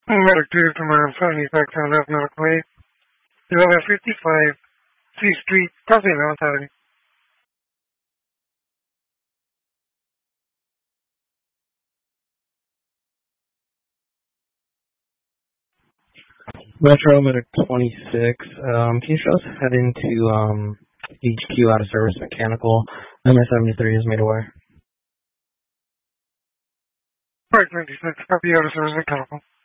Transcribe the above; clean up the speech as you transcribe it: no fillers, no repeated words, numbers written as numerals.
Medic 2 Command 75 Town F Medical Aid. 1155 C Street, Coffee Mountain. Metro Medic 26. Can you show us heading to HQ out of service mechanical? MS-73 is made aware. Right, 26, copy out of service mechanical.